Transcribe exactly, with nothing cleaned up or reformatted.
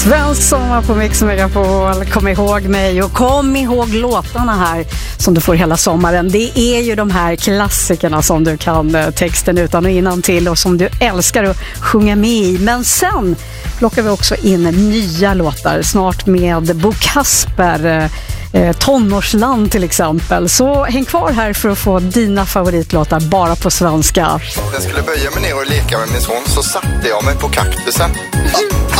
Svensk sommar på Mix Megapol. Kom ihåg mig och kom ihåg låtarna här som du får hela sommaren. Det är ju de här klassikerna som du kan texten utan och innan till och som du älskar att sjunga med i. Men sen plockar vi också in nya låtar, snart med Bo Kasper, eh, Tonårsland till exempel. Så häng kvar här för att få dina favoritlåtar bara på svenska. Jag skulle böja mig ner och leka med min son, så satte jag mig på kaktusen.